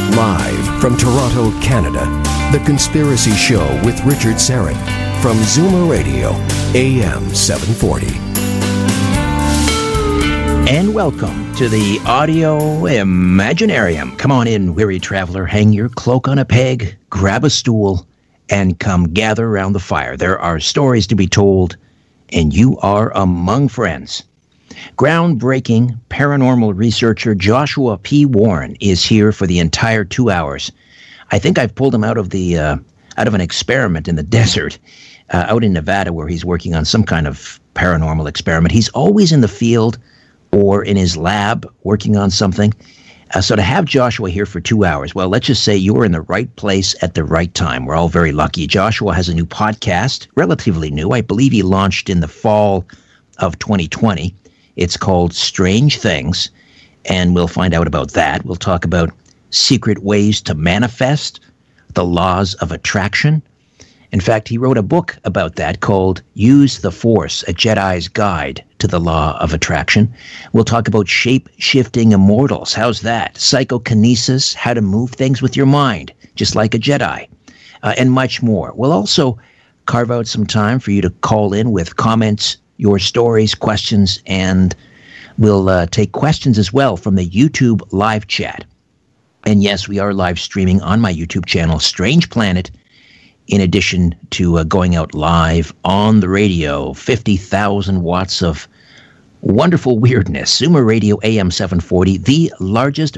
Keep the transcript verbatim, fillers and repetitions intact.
Live from Toronto, Canada, The Conspiracy Show with Richard Syrett from Zoomer Radio, A M seven forty. And welcome to the Audio Imaginarium. Come on in, weary traveler. Hang your cloak on a peg, grab a stool, and come gather around the fire. There are stories to be told, and you are among friends. Groundbreaking paranormal researcher Joshua P. Warren is here for the entire two hours. I think I've pulled him out of the uh, out of an experiment in the desert, uh, out in Nevada, where he's working on some kind of paranormal experiment. He's always in the field or in his lab working on something. Uh, so to have Joshua here for two hours, well, let's just say you were in the right place at the right time. We're all very lucky. Joshua has a new podcast, relatively new. I believe he launched in the fall of twenty twenty. It's called Strange Things, and we'll find out about that. We'll talk about secret ways to manifest, the laws of attraction. In fact, he wrote a book about that called Use the Force, A Jedi's Guide to the Law of Attraction. We'll talk about shape-shifting immortals. How's that? Psychokinesis, how to move things with your mind, just like a Jedi, uh, and much more. We'll also carve out some time for you to call in with comments, your stories, questions, and we'll uh, take questions as well from the YouTube live chat. And yes, we are live streaming on my YouTube channel, Strange Planet, in addition to uh, going out live on the radio, fifty thousand watts of wonderful weirdness. Zoomer Radio A M seven forty, the largest